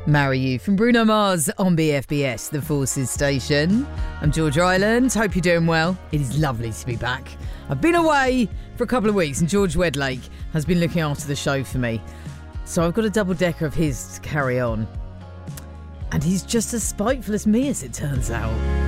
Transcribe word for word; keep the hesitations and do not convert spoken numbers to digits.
Marry You from Bruno Mars on B F B S, the Forces station. I'm Georgia Island. Hope you're doing well. It is lovely to be back. I've been away for a couple of weeks and George Wedlake has been looking after the show for me. So I've got a double decker of his to carry on. And he's just as spiteful as me, as it turns out.